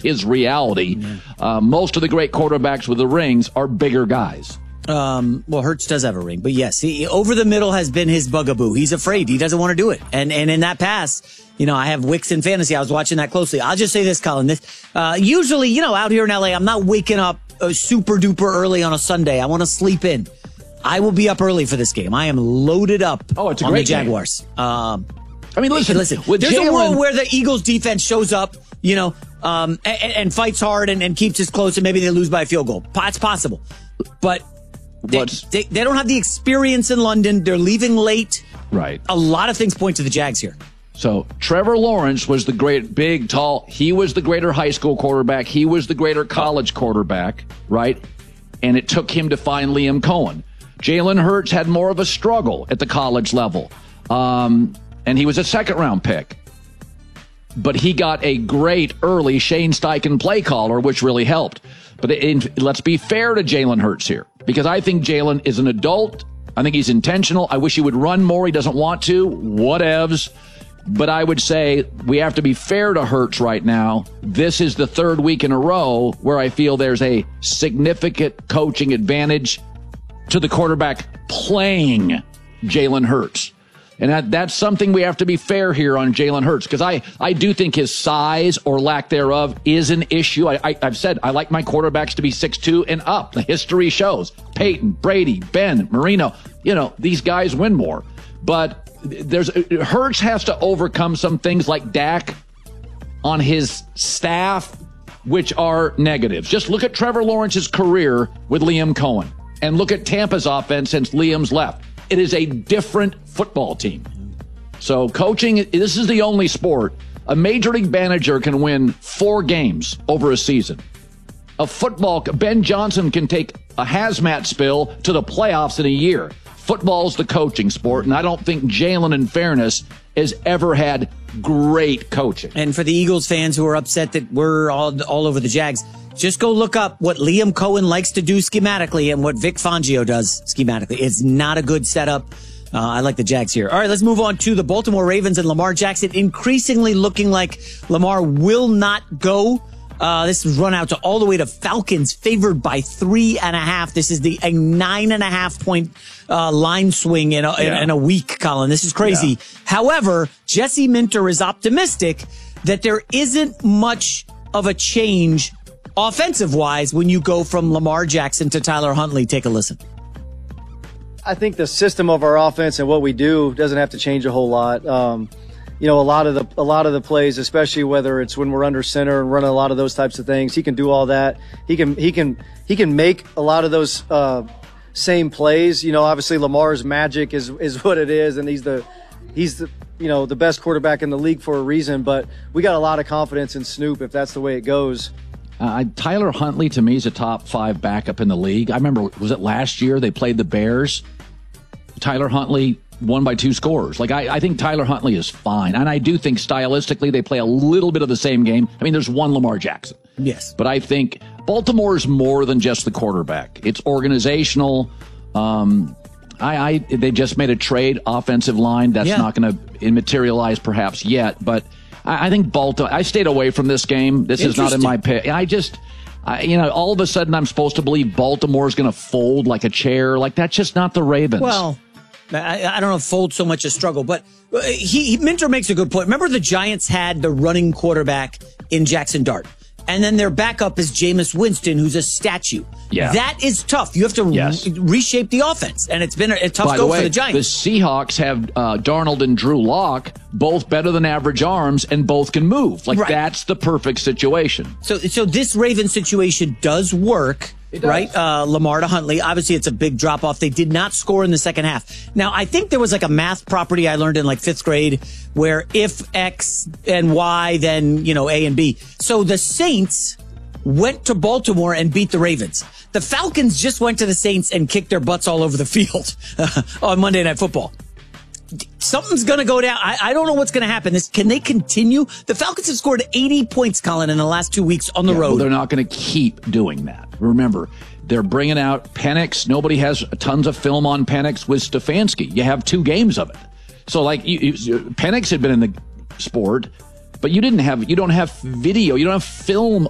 his reality. Most of the great quarterbacks with the rings are bigger guys. Well, Hurts does have a ring, but yes, over the middle has been his bugaboo. He's afraid. He doesn't want to do it. And in that pass, I have Wicks in fantasy. I was watching that closely. I'll just say this, Colin. Usually, out here in LA, I'm not waking up super duper early on a Sunday. I want to sleep in. I will be up early for this game. I am loaded up it's a on great the Jaguars. Listen. There's a world where the Eagles defense shows up, and fights hard and keeps us close, and maybe they lose by a field goal. It's possible. But they don't have the experience in London. They're leaving late. Right. A lot of things point to the Jags here. So Trevor Lawrence was the great, big, tall. He was the greater high school quarterback. He was the greater college quarterback, right? And it took him to find Liam Cohen. Jalen Hurts had more of a struggle at the college level. And he was a second-round pick. But he got a great early Shane Steichen play caller, which really helped. But let's be fair to Jalen Hurts here, because I think Jalen is an adult. I think he's intentional. I wish he would run more. He doesn't want to. Whatevs. But I would say we have to be fair to Hurts right now. This is the third week in a row where I feel there's a significant coaching advantage to the quarterback playing Jalen Hurts. And that's something we have to be fair here on Jalen Hurts, because I do think his size or lack thereof is an issue. I've said I like my quarterbacks to be 6'2" and up. The history shows. Peyton, Brady, Ben, Marino, these guys win more. But Hurts has to overcome some things like Dak on his staff, which are negatives. Just look at Trevor Lawrence's career with Liam Cohen and look at Tampa's offense since Liam's left. It is a different football team. So coaching, this is the only sport. A major league manager can win 4 games over a season. Ben Johnson can take a hazmat spill to the playoffs in a year. Football's the coaching sport, and I don't think Jalen, in fairness, has ever had great coaching. And for the Eagles fans who are upset that we're all over the Jags, just go look up what Liam Cohen likes to do schematically and what Vic Fangio does schematically. It's not a good setup. I like the Jags here. All right, let's move on to the Baltimore Ravens and Lamar Jackson. Increasingly looking like Lamar will not go. This is run out to all the way to Falcons, favored by 3.5. This is a 9.5 point line swing in a week, Colin. This is crazy. Yeah. However, Jesse Minter is optimistic that there isn't much of a change offensive-wise when you go from Lamar Jackson to Tyler Huntley. Take a listen. I think the system of our offense and what we do doesn't have to change a whole lot. A lot of the plays, especially whether it's when we're under center and running a lot of those types of things, he can do all that. He can make a lot of those same plays. Obviously Lamar's magic is what it is, and he's the the best quarterback in the league for a reason. But we got a lot of confidence in Snoop if that's the way it goes. Tyler Huntley, to me, is a top 5 backup in the league. I remember, was it last year they played the Bears? Tyler Huntley won by 2 scores. I think Tyler Huntley is fine. And I do think stylistically they play a little bit of the same game. I mean, there's one Lamar Jackson. Yes. But I think Baltimore is more than just the quarterback. It's organizational. They just made a trade offensive line. That's not going to materialize perhaps yet. But I think Baltimore, I stayed away from this game. This is not in my pick. All of a sudden I'm supposed to believe Baltimore is going to fold like a chair. That's just not the Ravens. Well, I don't know if fold so much a struggle, but Minter makes a good point. Remember the Giants had the running quarterback in Jackson Dart, and then their backup is Jameis Winston, who's a statue. Yeah. That is tough. You have to reshape the offense, and it's been a tough go for the Giants. The Seahawks have Darnold and Drew Lock, both better than average arms, and both can move. That's the perfect situation. So this Ravens situation does work. Right? Lamar to Huntley. Obviously, it's a big drop off. They did not score in the second half. Now, I think there was a math property I learned in 5th grade where if X and Y, then, A and B. So the Saints went to Baltimore and beat the Ravens. The Falcons just went to the Saints and kicked their butts all over the field on Monday Night Football. Something's going to go down. I don't know what's going to happen. Can they continue? The Falcons have scored 80 points, Colin, in the last 2 weeks on the road. Well, they're not going to keep doing that. Remember, they're bringing out Penix. Nobody has tons of film on Penix with Stefanski. You have 2 games of it. So, Penix had been in the sport, but you don't have video. You don't have film